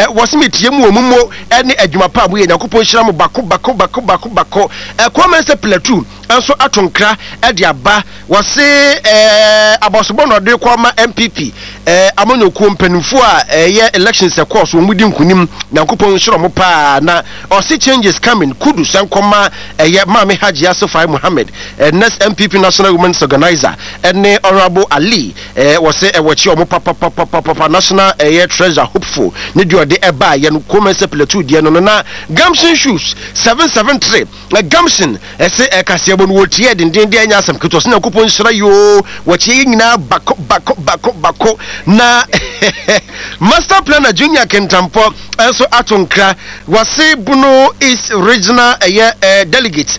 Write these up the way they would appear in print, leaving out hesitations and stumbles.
wɔse metie mu omumo ne adwuma pa mu ye Nyankopɔn hyira mo bako kwame se platoon enso atonkra de aba wɔse abosobo no de kwama MPP amonyokuo mpanimfo a ye elections course wo mudi nkunim Nyankopɔn hyira mo pa na ɔse changes coming kudu sankoma ye Mame Haji Asofai Mohammed next MPP National Women's Organizer ne Honorable Ali wɔse wɔchi omo papa national treasure hopeful ne dio de eba ye no commence platoon de no na Gamson shoes 773 Gamson se kasiabo no wotie denden de anya asam keto se Nyankopɔn hyira yo wɔchi nyina bako na Master Planner Junior Kentampo enso atonkra wɔse Buno is regional delegate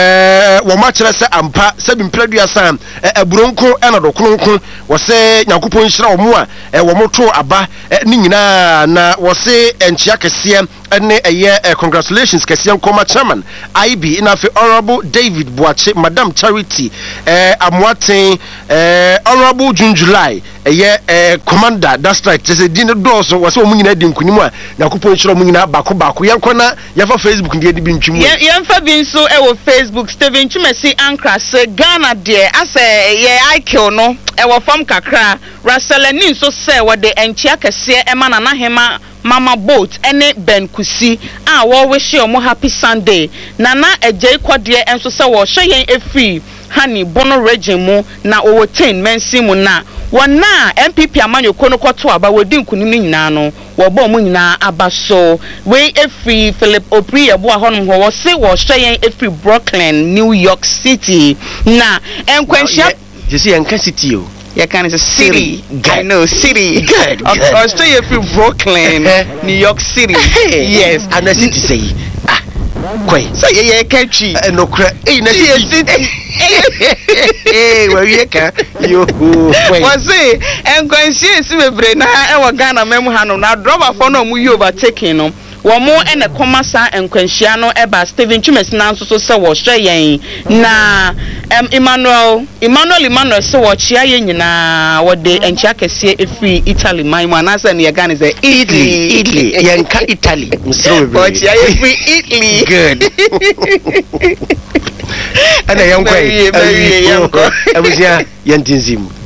wo ma kyerɛ sɛ ampa sɛ bimpradua sam aburonko ena do kronko wɔse Nyankopɔn hyira wo mo a wo moto aba ni nyina na wɔse enchia kese ene congratulations kese nkoma chairman IB ina fe Honorable David Boache Madam Charity Amwaten Honorable June July commander that's right just din doors wɔse wo nyina di nkunimu a Nyankopɔn hyira wo nyina bako yankona yafa Facebook ndi di ntwimu yemfa bi nso wo Facebook Steven Chumesi Ankra se Ghana de ase ye IQ no wo fam kakra Raselani nso se wo de enchia kese ema na hema Mama Boat ene Ben Kusi a wo wish omo happy Sunday nana ejei kwade enso se wo hwe yen efri Hani Bono region mu na owo 10 mensi mu na wana MPP amanyoko no kwoto aba wodi nkunim nyina no wo bo mu nyina aba so we efri Philip Opri ebo ahonom ho wo se wo hwe yen efri Brooklyn New York City na enkwanhia you see enka city o you can say city. I know city. Good. Or stay if you Brooklyn, New York City. Yes, and the city say Quay. So yeah, catchy. No crack. Hey, na city. Hey, where you can you? Was it? And conscious we brain. I was Ghana memu hano. Now drop a phone on you overtaking them. One more and a commerce and Quenchiano eba Steven Chumesi nanso so se wo hwe yen na Emmanuel so wo chia yen nyina wo de enchia kese efri Italy man anasa na Ghana is Italy yenka Italy msro we chia efri Italy good ana yankwa abusia yantinzim